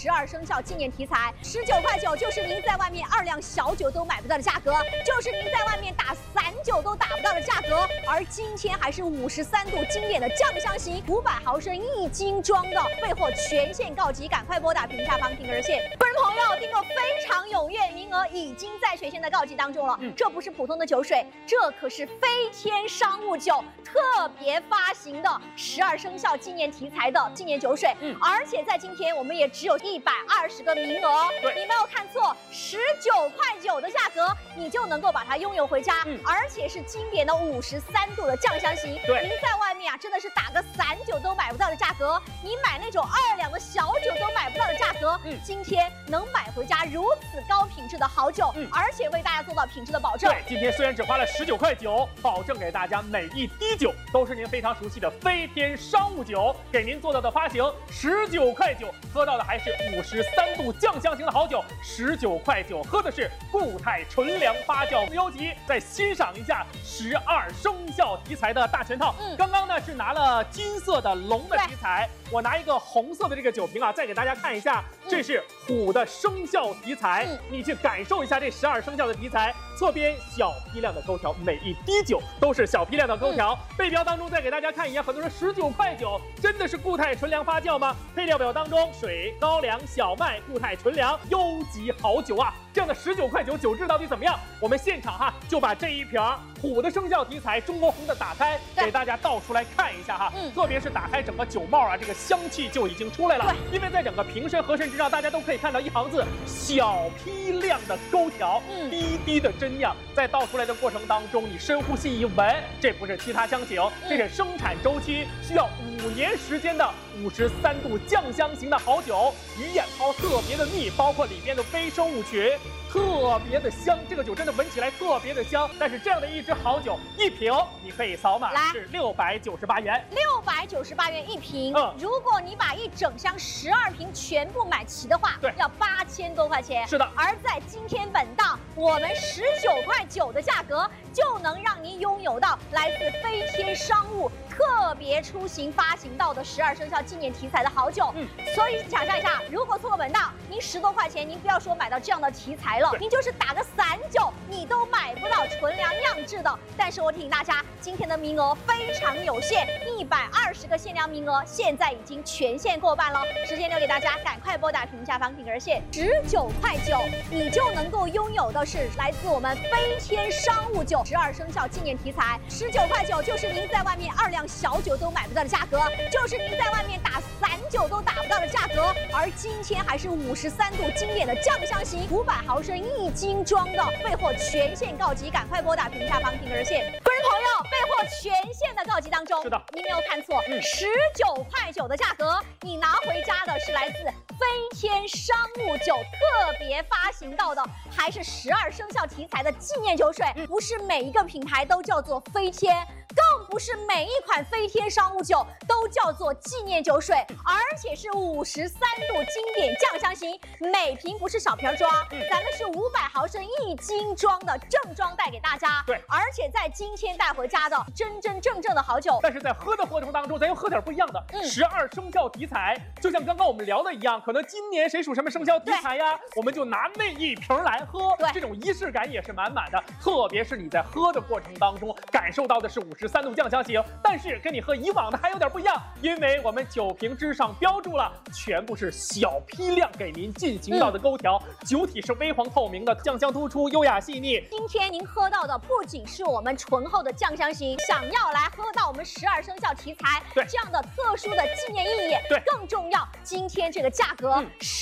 12生肖纪念题材，19块9就是您在外面2辆小酒都买不到的价格，就是您在外面打散酒都打不到的价格。而今天还是53度经典的酱香型500毫升1斤装的，备货全线告急，赶快拨打屏下方订热线。个人朋友订购非常踊跃，名额已经在全线的告急当中了。这不是普通的酒水，这可是飞天商务酒特别发行的12生肖纪念题材的纪念酒水。而且在今天我们也只有120个名额，你没有看错，19块9的价格你就能够把它拥有回家，而且是经典的53度的酱香型。您在外面啊，真的是打个散酒都买不到的价格，你买那种2两的小酒都买不到的价格，今天能买回家如此高品质的好酒，而且为大家做到品质的保证。 对，今天虽然只花了19块9，保证给大家每一滴酒都是您非常熟悉的飞天商务酒，给您做到的发行19块9，喝到的还是53度酱香型的好酒，19块9喝的是固态纯粮发酵自由基。再欣赏一下12生肖题材的大全套。刚刚呢是拿了金色的龙的题材，我拿一个红色的这个酒瓶啊，再给大家看一下，这是虎的生肖题材，你去感受一下这12生肖的题材。侧边小批量的勾条，每一滴酒都是小批量的勾条。背标当中再给大家看一眼，很多人19块9真的是固态纯粮发酵吗？配料表当中水、高粱、小麦、固态纯粮，优级好酒啊！这样的19块9酒质到底怎么样？我们现场就把这一瓶虎的生肖题材中国红的打开，给大家倒出来看一下特别是打开整个酒帽啊，这个香气就已经出来了。因为在整个瓶身盒身之上，大家都可以看到一行字：小批量的勾条，滴滴的真酿。在倒出来的过程当中，你深呼吸一闻，这不是其他香型，这是生产周期需要5年时间的53度酱香型的好酒，鱼眼泡特别的密，包括里边的微生物群特别的香，这个酒真的闻起来特别的香。但是这样的一支好酒，一瓶你可以扫码是698元 ，698元一瓶。如果你把一整箱12瓶全部买齐的话，要8000多块钱。 是的， 而在今天本档，我们19块9的价格就能让您拥有到来自飞天商务特别出行发行到的12生肖纪念题材的好酒。所以想象一下，如果错过本档，您10多块钱，您不要说买到这样的题材了，您就是打个散酒，你都买不到纯粮酿制的。但是我提醒大家，今天的名额非常有限，120个限量名额，现在已经全线过半了。时间留给大家，赶快拨打屏下方订热线，19块9，你就能够拥有的是来自我们飞天商务酒12生肖纪念题材，19块9就是您在外面2辆小酒都买不到的价格，就是您在外面打散酒都打不到的价格。而今天还是53度经典的酱香型500毫升1斤装的，备货全线告急，赶快拨打屏下方订热线。个人朋友，备货全线的告急当中， 是的， 您没有看错，19块9的价格，你拿回家的是来自飞天商务酒特别发行到的，还是12生肖题材的纪念酒水。不是每一个品牌都叫做飞天，更不是每一款飞天商务酒都叫做纪念酒水，而且是53度经典酱香型，每瓶不是小瓶装，咱们是500毫升1斤装的正装带给大家。而且在今天带回家的真真正正的好酒。 但是在喝的过程当中，咱又喝点不一样的。12生肖题材，就像刚刚我们聊的一样，可能今年谁属什么生肖题材呀，我们就拿那一瓶来喝，这种仪式感也是满满的。特别是你在喝的过程当中，感受到的是53度酱香型，但是跟你喝以往的还有点不一样，因为我们酒瓶之上标注了全部是小批量给您进行到的勾条，酒体是微黄透明的，酱香突出，优雅细腻。 今天您喝到的不仅是我们醇厚的酱香型，想要来喝到我们12生肖题材这样的特殊的纪念意义，更重要，今天这个价格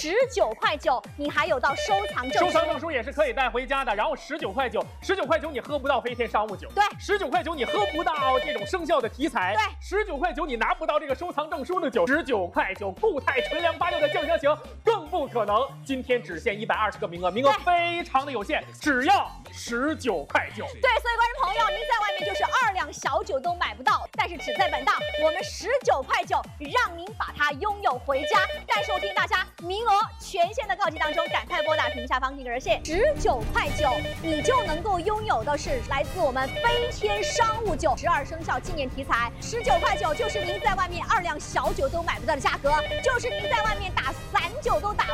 19块9，你还有到收藏证书， 收藏证书也是可以带回家的。然后19块9，19块9你喝不到飞天商务酒，19块9你喝不到这种生肖的题材，19块9你拿不到这个收藏证书的酒，19块9固态纯粮发酵的酱香型更不可能。今天只限120个名额，名额非常的有限，只要19块9。 对，所以观众朋友，您在外面就是2两小酒都买不到，但是只在本档，我们19块9让您把它拥有回家。但是我提醒大家，名额全线的告急当中，赶快拨打屏下方订热线，19块9，你就能够拥有的是来自我们飞天商务酒12生肖纪念题材，19块9就是您在外面2两小酒都买不到的价格，就是您在外面打散酒都打